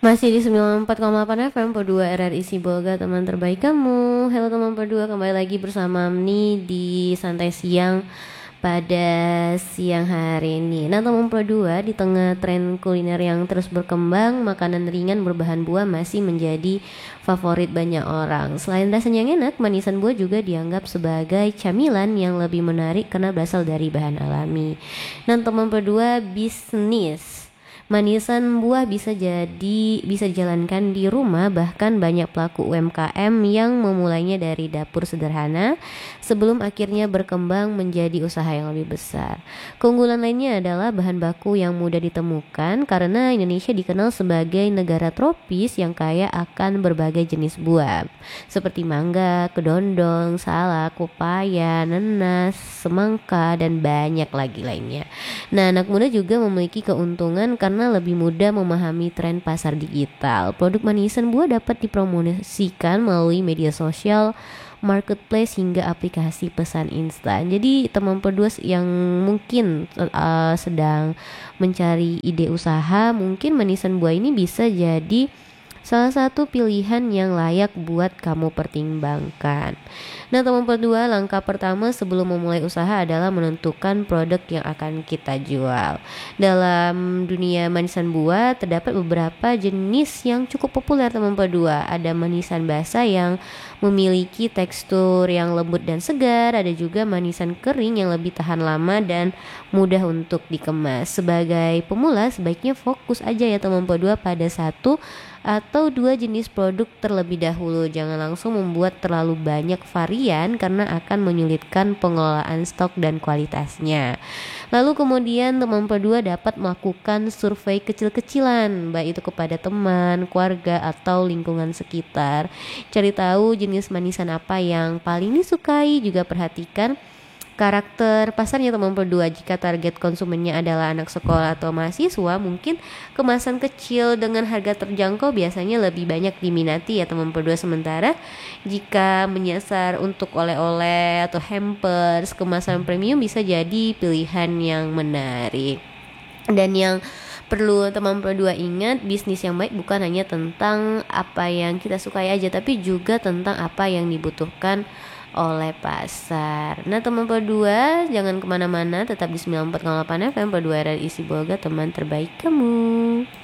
Masih di 94,8 FM Perdua RRI Sibolga, teman terbaik kamu. Halo teman Perdua, kembali lagi bersama Mni di Santai Siang pada siang hari ini. Nah teman Perdua, di tengah tren kuliner yang terus berkembang, makanan ringan berbahan buah masih menjadi favorit banyak orang. Selain rasanya yang enak, manisan buah juga dianggap sebagai camilan yang lebih menarik karena berasal dari bahan alami. Nah teman Perdua, bisnis manisan buah bisa dijalankan di rumah, bahkan banyak pelaku UMKM yang memulainya dari dapur sederhana sebelum akhirnya berkembang menjadi usaha yang lebih besar. Keunggulan lainnya adalah bahan baku yang mudah ditemukan karena Indonesia dikenal sebagai negara tropis yang kaya akan berbagai jenis buah seperti mangga, kedondong, salak, pepaya, nanas, semangka, dan banyak lagi lainnya. Nah, anak muda juga memiliki keuntungan karena lebih mudah memahami tren pasar digital. Produk manisan buah dapat dipromosikan melalui media sosial, marketplace, hingga aplikasi pesan instan. Jadi teman Perdua yang mungkin sedang mencari ide usaha, mungkin manisan buah ini bisa jadi salah satu pilihan yang layak buat kamu pertimbangkan. Nah teman Perdua, langkah pertama sebelum memulai usaha adalah menentukan produk yang akan kita jual. Dalam dunia manisan buah terdapat beberapa jenis yang cukup populer teman Perdua. Ada manisan basah yang memiliki tekstur yang lembut dan segar. Ada juga manisan kering yang lebih tahan lama dan mudah untuk dikemas. Sebagai pemula sebaiknya fokus aja ya teman Perdua pada satu atau dua jenis produk terlebih dahulu. Jangan langsung membuat terlalu banyak varian karena akan menyulitkan pengelolaan stok dan kualitasnya. Lalu kemudian teman Perdua dapat melakukan survei kecil-kecilan, baik itu kepada teman, keluarga, atau lingkungan sekitar. Cari tahu jenis manisan apa yang paling disukai. Juga perhatikan karakter pasarnya teman Perdua. Jika target konsumennya adalah anak sekolah atau mahasiswa, mungkin kemasan kecil dengan harga terjangkau biasanya lebih banyak diminati ya teman Perdua. Sementara jika menyasar untuk oleh-oleh atau hampers, kemasan premium bisa jadi pilihan yang menarik. Dan yang perlu teman Perdua ingat, bisnis yang baik bukan hanya tentang apa yang kita sukai aja, tapi juga tentang apa yang dibutuhkan oleh pasar. Nah teman Perdua, jangan kemana-mana, tetap di 94,8 FM Perdua RRI Sibolga, teman terbaik kamu.